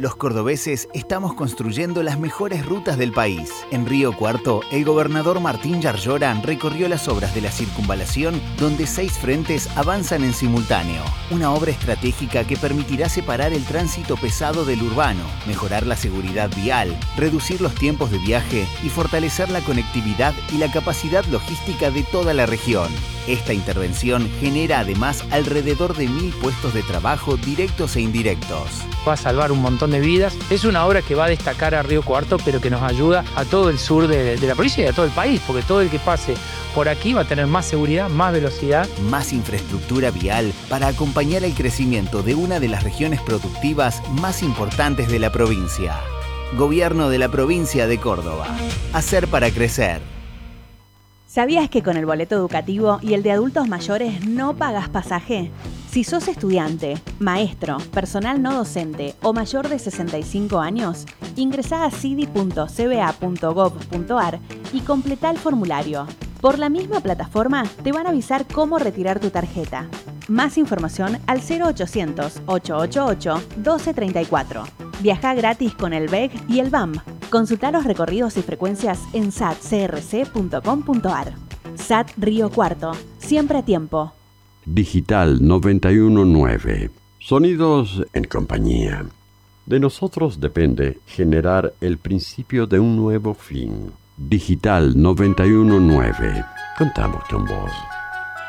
Los cordobeses estamos construyendo las mejores rutas del país. En Río Cuarto, el gobernador Martín Yarlora recorrió las obras de la circunvalación, donde 6 frentes avanzan en simultáneo. Una obra estratégica que permitirá separar el tránsito pesado del urbano, mejorar la seguridad vial, reducir los tiempos de viaje y fortalecer la conectividad y la capacidad logística de toda la región. Esta intervención genera además alrededor de 1.000 puestos de trabajo directos e indirectos. Va a salvar un montón de vidas. Es una obra que va a destacar a Río Cuarto, pero que nos ayuda a todo el sur de la provincia y a todo el país, porque todo el que pase por aquí va a tener más seguridad, más velocidad. Más infraestructura vial para acompañar el crecimiento de una de las regiones productivas más importantes de la provincia. Gobierno de la provincia de Córdoba. Hacer para crecer. ¿Sabías que con el boleto educativo y el de adultos mayores no pagas pasaje? Si sos estudiante, maestro, personal no docente o mayor de 65 años, ingresá a cidi.cba.gov.ar y completá el formulario. Por la misma plataforma te van a avisar cómo retirar tu tarjeta. Más información al 0800-888-1234. Viajá gratis con el BEG y el BAM. Consultá los recorridos y frecuencias en satcrc.com.ar. SAT Río Cuarto, siempre a tiempo. Digital 919. Sonidos en compañía. De nosotros depende generar el principio de un nuevo fin. Digital 919. Contamos con vos.